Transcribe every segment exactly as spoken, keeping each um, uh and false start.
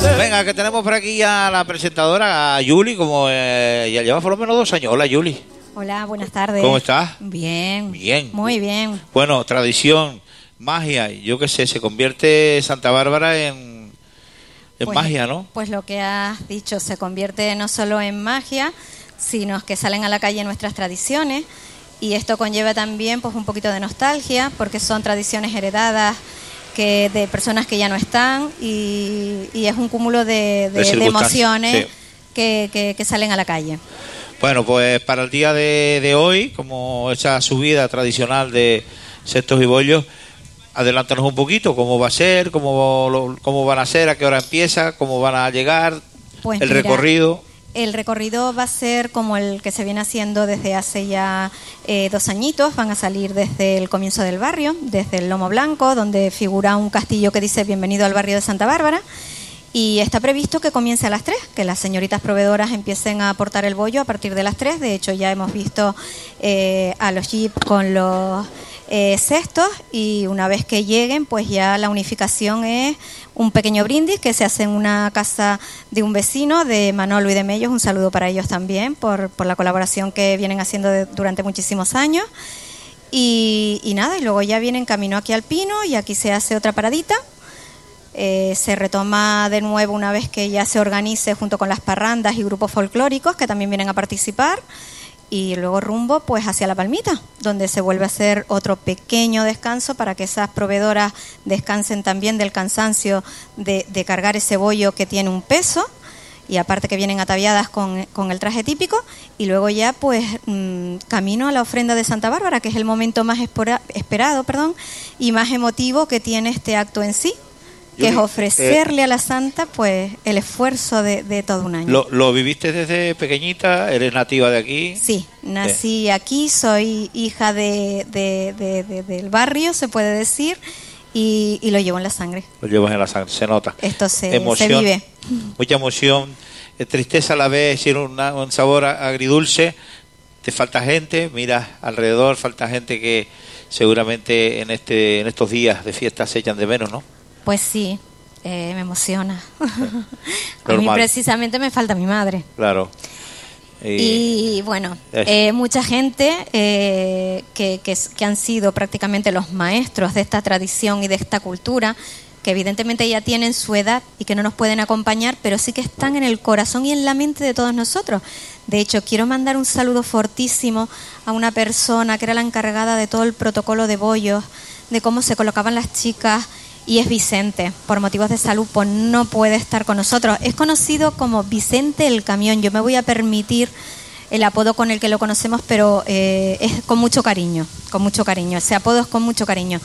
Venga, que tenemos por aquí a la presentadora, a Yuli, como eh, ya lleva por lo menos dos años. Hola, Yuli. Hola, buenas tardes. ¿Cómo estás? Bien. Bien. Muy bien. Bueno, tradición, magia, yo qué sé, se convierte Santa Bárbara en, en Pues, magia, ¿no? Pues lo que has dicho, se convierte no solo en magia, sino que salen a la calle nuestras tradiciones, y esto conlleva también pues un poquito de nostalgia, porque son tradiciones heredadas que de personas que ya no están, y, y es un cúmulo de, de, De de emociones sí. que, que, que salen a la calle. Bueno, pues para el día de, de hoy, como esa subida tradicional de cestos y bollos, adelántanos un poquito, cómo va a ser, cómo, lo, cómo van a ser, a qué hora empieza, cómo van a llegar, Pues el mira, recorrido. El recorrido va a ser como el que se viene haciendo desde hace ya eh, dos añitos. Van a salir desde el comienzo del barrio, desde el Lomo Blanco, donde figura un castillo que dice bienvenido al barrio de Santa Bárbara. Y está previsto que comience a las tres, que las señoritas proveedoras empiecen a aportar el bollo a partir de las tres. De hecho, ya hemos visto eh, a los jeeps con los eh, cestos, y una vez que lleguen, pues ya la unificación es un pequeño brindis que se hace en una casa de un vecino, de Manolo y de Mellos. Un saludo para ellos también por, por la colaboración que vienen haciendo de, durante muchísimos años. Y, y nada, y luego ya vienen camino aquí al Pino, y aquí se hace otra paradita. Eh, se retoma de nuevo una vez que ya se organice junto con las parrandas y grupos folclóricos que también vienen a participar, y luego rumbo pues hacia La Palmita, donde se vuelve a hacer otro pequeño descanso para que esas proveedoras descansen también del cansancio de, de cargar ese bollo que tiene un peso, y aparte que vienen ataviadas con, con el traje típico, y luego ya pues mmm, camino a la ofrenda de Santa Bárbara, que es el momento más espora, esperado perdón, y más emotivo que tiene este acto en sí, que es ofrecerle eh, a la Santa pues el esfuerzo de, de todo un año. ¿Lo, ¿Lo viviste desde pequeñita? ¿Eres nativa de aquí? Sí, nací eh. aquí, soy hija de, de, de, de, del barrio, se puede decir, y, y lo llevo en la sangre. Lo llevas en la sangre, se nota. Esto se, emoción, se vive. Mucha emoción, eh, tristeza a la vez, decir, una, un sabor agridulce. Te falta gente, mira alrededor, falta gente que seguramente en, este, en estos días de fiesta se echan de menos, ¿no? Pues sí, eh, me emociona. A mí precisamente me falta mi madre. Claro. Y, y bueno, eh, mucha gente eh, que, que, que han sido prácticamente los maestros de esta tradición y de esta cultura, que evidentemente ya tienen su edad y que no nos pueden acompañar, pero sí que están en el corazón y en la mente de todos nosotros. De hecho, quiero mandar un saludo fortísimo a una persona que era la encargada de todo el protocolo de bollos, de cómo se colocaban las chicas, y es Vicente. Por motivos de salud pues no puede estar con nosotros. Es conocido como Vicente el Camión. Yo me voy a permitir el apodo con el que lo conocemos, pero eh, es con mucho cariño, con mucho cariño. Ese apodo es con mucho cariño.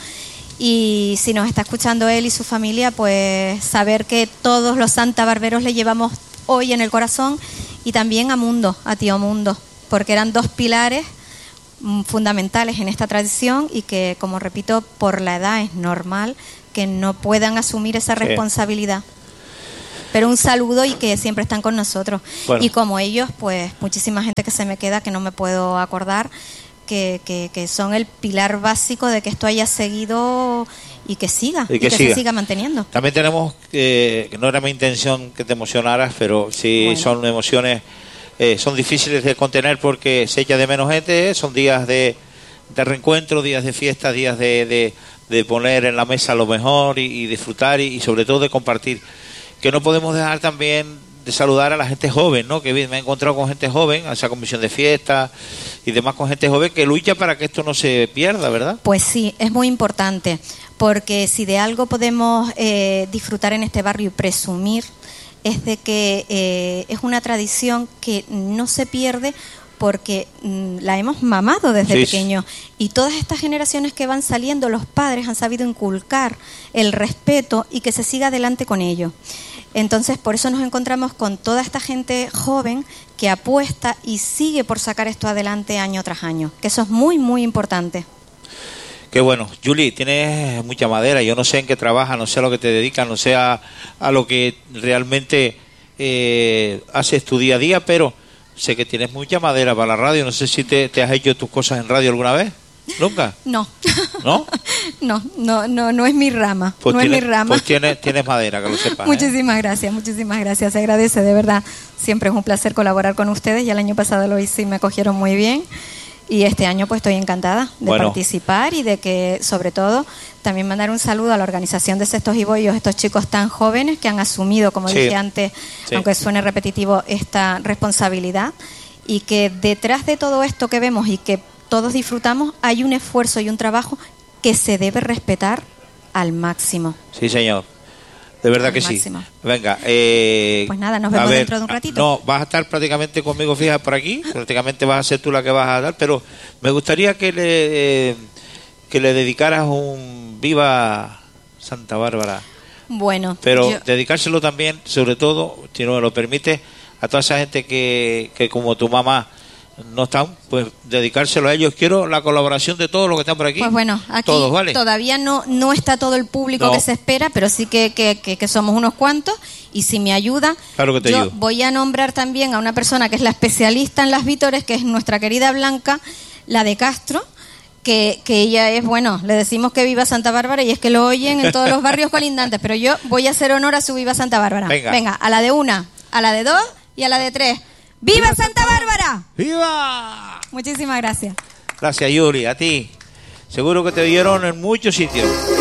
Y si nos está escuchando él y su familia, pues saber que todos los santabarberos le llevamos hoy en el corazón, y también a Mundo, a Tío Mundo, porque eran dos pilares fundamentales en esta tradición, y que, como repito, por la edad es normal que no puedan asumir esa responsabilidad. Sí. Pero un saludo, y que siempre están con nosotros. Bueno. Y como ellos, pues muchísima gente que se me queda, que no me puedo acordar, que, que, que son el pilar básico de que esto haya seguido y que siga, y que, y que siga. se siga manteniendo. También tenemos, eh, que no era mi intención que te emocionaras, pero sí, bueno, son emociones, eh, son difíciles de contener porque se echa de menos gente, son días de, de reencuentro, días de fiesta, días de... de de poner en la mesa lo mejor y, y disfrutar y, y sobre todo de compartir. Que no podemos dejar también de saludar a la gente joven, ¿no? Que me he encontrado con gente joven, a esa comisión de fiesta y demás, con gente joven que lucha para que esto no se pierda, ¿verdad? Pues sí, es muy importante, porque si de algo podemos eh, disfrutar en este barrio y presumir, es de que eh, es una tradición que no se pierde, porque mmm, la hemos mamado desde sí. pequeños, y todas estas generaciones que van saliendo, los padres han sabido inculcar el respeto y que se siga adelante con ello. Entonces, por eso nos encontramos con toda esta gente joven que apuesta y sigue por sacar esto adelante año tras año, que eso es muy, muy importante. Qué bueno. Yuli, tienes mucha madera, yo no sé en qué trabajas, no sé a lo que te dedicas, no sé a, a lo que realmente eh, haces tu día a día, pero sé que tienes mucha madera para la radio. No sé si te, te has hecho tus cosas en radio alguna vez. ¿Nunca? No. ¿No? No, no, no, no es mi rama. Pues no tienes, es mi rama. Pues tienes, tienes madera, que lo sepas. Muchísimas ¿eh? gracias, muchísimas gracias. Se agradece, de verdad. Siempre es un placer colaborar con ustedes. Ya el año pasado lo hice y me acogieron muy bien. Y este año pues estoy encantada de bueno. participar y de que, sobre todo, también mandar un saludo a la organización de Cestos y Bollos, estos chicos tan jóvenes que han asumido, como sí. dije antes, sí. aunque suene repetitivo, esta responsabilidad, y que detrás de todo esto que vemos y que todos disfrutamos hay un esfuerzo y un trabajo que se debe respetar al máximo. Sí, señor. De verdad al que máximo. sí. Venga. Eh, pues nada, nos vemos ver, dentro de un ratito. No, vas a estar prácticamente conmigo fija por aquí. Prácticamente vas a ser tú la que vas a dar. Pero me gustaría que le, eh, que le dedicaras un Viva Santa Bárbara. Bueno. Pero yo... dedicárselo también, sobre todo, si no me lo permite, a toda esa gente que, que como tu mamá no están, pues dedicárselo a ellos. Quiero la colaboración de todos los que están por aquí. Pues bueno, aquí todos, ¿vale? todavía no no está todo el público no. que se espera, pero sí que, que, que, que somos unos cuantos, y si me ayuda, claro que te yo ayudo. Voy a nombrar también a una persona que es la especialista en las vítores, que es nuestra querida Blanca, la de Castro, que, que ella es, bueno, le decimos que viva Santa Bárbara y es que lo oyen en todos los barrios colindantes, pero yo voy a hacer honor a su Viva Santa Bárbara. Venga, Venga, a la de una, a la de dos y a la de tres. ¡Viva Santa Bárbara! ¡Viva! Muchísimas gracias. Gracias, Yuri, a ti. Seguro que te oyeron en muchos sitios.